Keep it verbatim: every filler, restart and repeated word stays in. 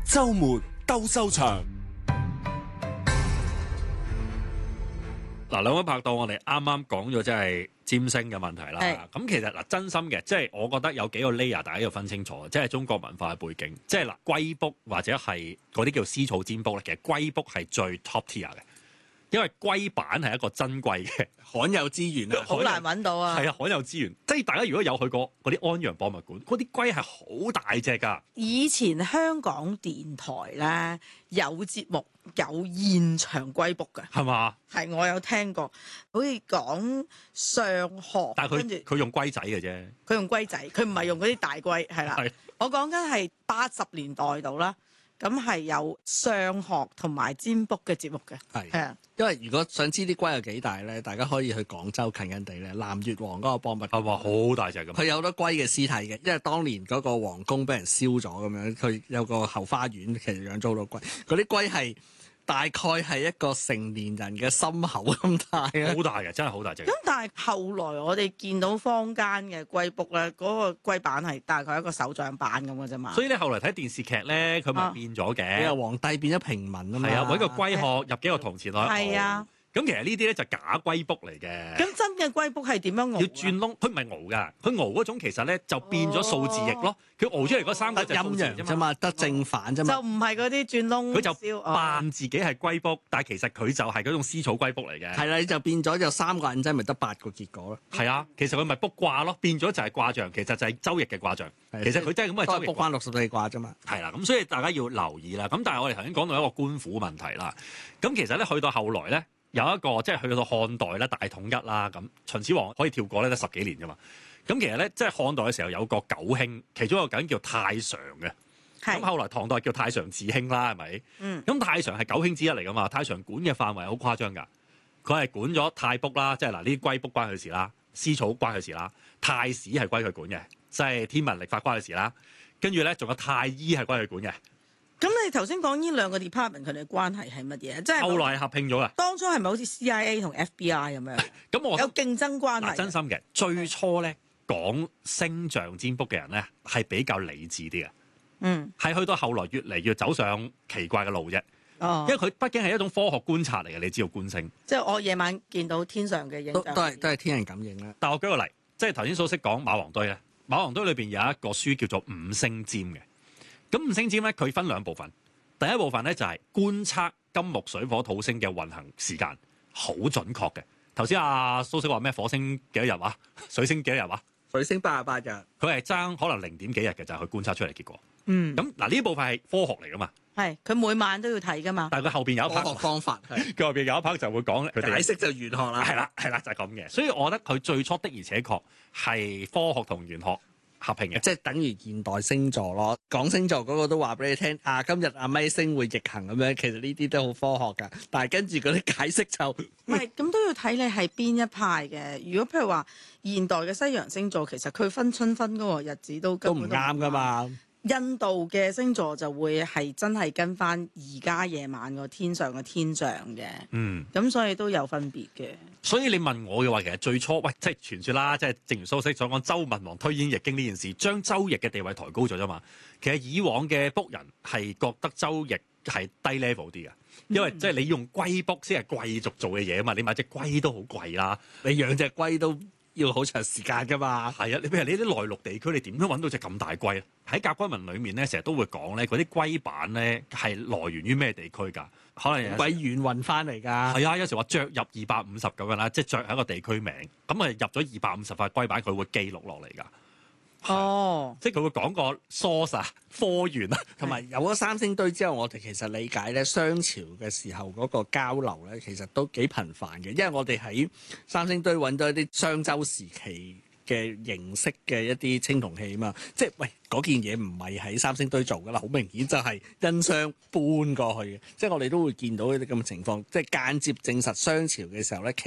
週末鬥獸場。 嗱，兩位拍檔，我哋啱啱講咗即係占星嘅問題啦。咁其實嗱，真心嘅，即係我覺得有幾個 layer 大家要分清楚，即係中國文化嘅背景。即係嗱，龜卜或者係嗰啲叫絲草占卜咧，其實龜卜係最 top tier 嘅，因為龜板係一個珍貴嘅罕有資源啊， 好難揾到啊。 係啊，罕有資源。即係大家如果有去過嗰啲安陽博物館，嗰啲龜係好大隻㗎。 以前香港電台咧有節目有現場龜卜嘅， 係嘛？ 係我有聽過，好似講上學， 但係跟住佢佢用龜仔嘅啫。 佢用龜仔，佢唔係用嗰啲大龜，係啦。 係我講緊係八十年代度啦，咁係有上學同埋占卜嘅節目嘅， 係係啊。 因為如果想知啲龜有幾大咧，大家可以去廣州近近地咧南越王嗰個博物館， 係話好大隻咁。 佢有好多龜嘅屍體嘅，因為當年嗰個皇宮俾人燒咗咁樣，佢有個後花園，其實養咗好多龜，嗰啲龜係大概係一個成年人嘅心口咁大啊， 好大嘅，真係好大隻。 咁但係後來我哋見到坊間嘅龜卜咧，嗰、那個龜板係大概一個手掌板咁嘅啫嘛。 所以你後來睇電視劇咧，佢咪變咗嘅。 由皇帝變咗平民啊嘛。 係啊，揾個龜殼入幾個銅錢落去。 係啊。 咁其實呢啲咧就假龜卜嚟嘅。 咁真嘅龜卜係點樣熬？ 要轉窿，佢唔係熬㗎，佢熬嗰種其實咧就變咗數字翼咯。佢熬出嚟嗰三個就係數字陰陽啫嘛，得正反啫嘛。 就唔係嗰啲轉窿。 佢就扮自己係龜卜，但係其實佢就係嗰種絲草龜卜嚟嘅。 係啦，你就變咗有三個印仔，咪得八個結果咯。 係啊，其實佢咪卜卦咯，變咗就係卦象，其實就係周易嘅卦象。其實佢真係咁係周易。 卜翻六十四卦啫嘛。 係啦，咁所以大家要留意啦。咁但係我哋頭先講到一個官府問題啦。咁其實咧去到後來咧。有一個即係去到漢代咧大統一啦，咁秦始皇可以跳過咧得十幾年啫嘛。咁其實咧即係漢代嘅時候有個九卿，其中一個人叫太常嘅。咁後來唐代叫太常寺卿啦，係咪？ 嗯。 咁太常係九卿之一嚟噶嘛？太常管嘅範圍好誇張㗎，佢係管咗太卜啦，即係嗱呢啲龜卜關佢事啦，絲草關佢事啦，太史係歸佢管嘅，即係天文歷法關佢事啦。跟住咧仲有太醫係歸佢管嘅。 咁你頭先講呢兩個 department 佢哋嘅關係係乜嘢？即係後來合併咗啊！ 當初係咪好似 C I A 同 F B I 咁樣？ 咁我有競爭關係。 真心嘅，最初咧講星象占卜嘅人咧係比較理智啲嘅， 嗯， 係去到後來越嚟越走上奇怪嘅路啫。 哦， 因為佢畢竟係一種科學觀察嚟嘅，你知道觀星。 即係我夜晚見到天上嘅影像， 都都係都係天人感應啦。 但我舉個例，即係頭先蘇軾講馬王堆咧，馬王堆裏邊有一個書叫做五星占嘅。咁五星占咧，佢分兩部分。第一部分咧就係觀測金木水火土星嘅運行時間，好準確嘅。頭先阿蘇軾話咩？火星幾多日啊？水星幾多日啊？ 水星八十八日， 佢係爭可能零點幾日嘅就係佢觀測出嚟結果。 嗯， 咁嗱呢部分係科學嚟噶嘛？ 係佢每晚都要睇噶嘛。 但係佢後邊有一 part 科學方法， 佢後邊有一 part 就會講佢哋解釋就玄學啦。 係啦係啦，就係咁嘅。所以我覺得佢最初的而且確係科學同玄學合併嘅， 即係等於現代星座咯。講星座嗰個都話俾你聽，啊今日阿咪星會逆行咁樣，其實呢啲都好科學㗎。但係跟住嗰啲解釋就唔係，咁都要睇你係邊一派嘅。如果譬如話現代嘅西洋星座，其實佢分春分嗰個日子都都唔根本啱㗎嘛。 印度嘅星座就會係真係跟翻而家夜晚個天上嘅天象嘅， 嗯， 咁所以都有分別嘅。 所以你問我嘅話，其實最初喂，即係傳說啦，即係正如蘇軾所講，周文王推演易經呢件事，將周易嘅地位抬高咗啫嘛。其實以往嘅卜人係覺得周易係低 level 啲嘅，因為即係你用龜卜先係貴族做嘅嘢啊嘛，你買隻龜都好貴啦， 你養隻龜都要好長時間㗎嘛。 係啊，你譬如你啲內陸地區，你點樣揾到隻咁大龜啊？喺甲骨文裏面咧，成日都會講咧，嗰啲龜板咧係來源於咩地區㗎？可能鬼遠運翻嚟㗎。 係啊，有時話雀入二百五十咁樣啦，即係雀係一個地區名，咁啊入咗二百五十塊龜板，佢會記錄落嚟㗎。 哦， 即係佢會講個 source 啊、科源啊， 同埋有咗三星堆之後，我哋其實理解咧，商朝嘅時候嗰個交流咧，其實都幾頻繁嘅，因為我哋喺三星堆揾到一啲商周時期嘅形式嘅一啲青銅器啊嘛，即係喂嗰件嘢唔係喺三星堆做噶啦，好明顯就係殷商搬過去嘅，即係我哋都會見到呢啲咁嘅情況，即係間接證實商朝嘅時候咧。